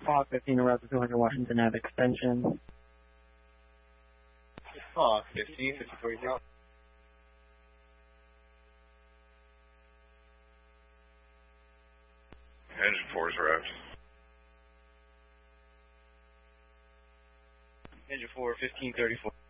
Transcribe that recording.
Hawk 15 to route to 200 Washington Ave extension. Hawk 15, 54 0. Engine 4 is arrived. Engine 4, 1534.